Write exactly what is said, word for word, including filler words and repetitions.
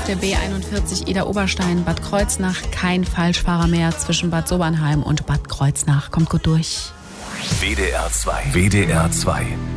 der B einundvierzig Ida-Oberstein, Bad Kreuznach. Kein Falschfahrer mehr zwischen Bad Sobernheim und Bad Kreuznach. Kommt gut durch. W D R zwei. W D R zwei.